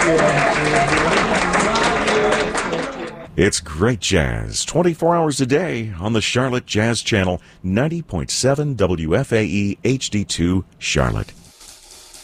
It's great jazz, 24 hours a day on the Charlotte Jazz Channel, 90.7 WFAE HD2 Charlotte.